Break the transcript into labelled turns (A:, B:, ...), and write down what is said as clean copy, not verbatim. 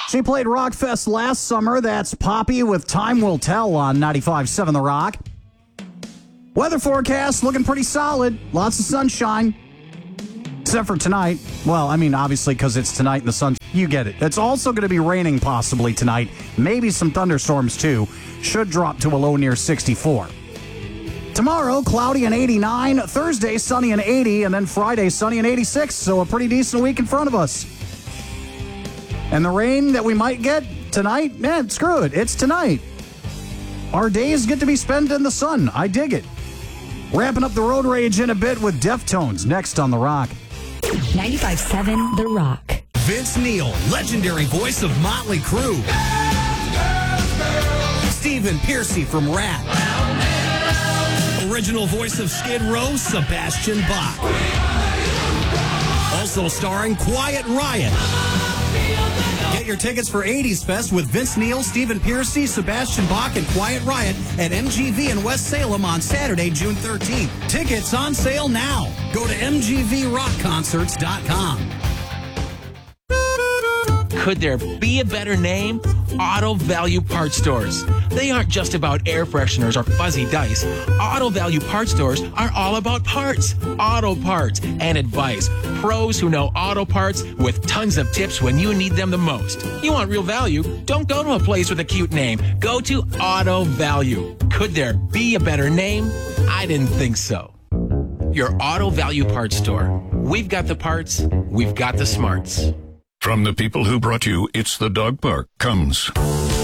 A: She played Rockfest last summer. That's Poppy with Time Will Tell on 95.7 The Rock. Weather forecast looking pretty solid. Lots of sunshine. Except for tonight. Well, I mean, obviously, because it's tonight and the sun. You get it. It's also going to be raining possibly tonight. Maybe some thunderstorms, too. Should drop to a low near 64. Tomorrow, cloudy and 89. Thursday, sunny and 80. And then Friday, sunny and 86. So a pretty decent week in front of us. And the rain that we might get tonight, man, screw it. It's tonight. Our days get to be spent in the sun. I dig it. Ramping up the road rage in a bit with Deftones next on The Rock.
B: 95.7 The Rock.
C: Vince Neil, legendary voice of Motley Crue. Stephen Pearcy from Rat. Original voice of Skid Row, Sebastian Bach. Also starring Quiet Riot. Get your tickets for 80s Fest with Vince Neil, Stephen Pearcy, Sebastian Bach, and Quiet Riot at MGV in West Salem on Saturday, June 13th. Tickets on sale now. Go to mgvrockconcerts.com.
D: Could there be a better name? Auto Value Parts Stores. They aren't just about air fresheners or fuzzy dice. Auto Value Parts Stores are all about parts, auto parts, and advice. Pros who know auto parts with tons of tips when you need them the most. You want real value? Don't go to a place with a cute name. Go to Auto Value. Could there be a better name? I didn't think so. Your Auto Value Parts Store. We've got the parts. We've got the smarts.
E: From the people who brought you It's the Dog Park comes